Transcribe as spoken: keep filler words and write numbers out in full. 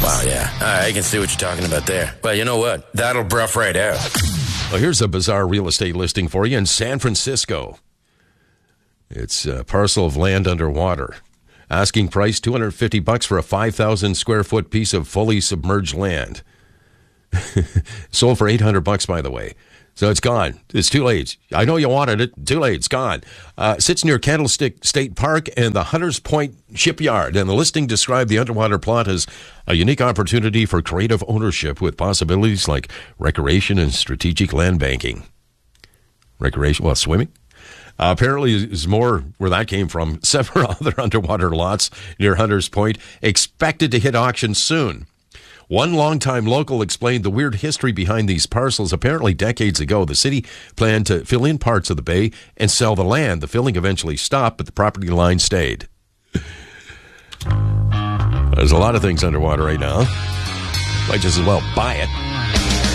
Wow, yeah. I can see what you're talking about there. Well, you know what? That'll bruff right out. Well, here's a bizarre real estate listing for you in San Francisco. It's a parcel of land underwater. Asking price two hundred fifty bucks for a five thousand square foot piece of fully submerged land. Sold for eight hundred bucks, by the way. So it's gone. It's too late. I know you wanted it. Too late. It's gone. Uh, sits near Candlestick State Park and the Hunters Point Shipyard. And the listing described the underwater plot as a unique opportunity for creative ownership with possibilities like recreation and strategic land banking. Recreation, well, swimming? Uh, apparently, is more where that came from. Several other underwater lots near Hunters Point expected to hit auction soon. One longtime local explained the weird history behind these parcels. Apparently, decades ago, the city planned to fill in parts of the bay and sell the land. The filling eventually stopped, but the property line stayed. There's a lot of things underwater right now. Might just as well buy it.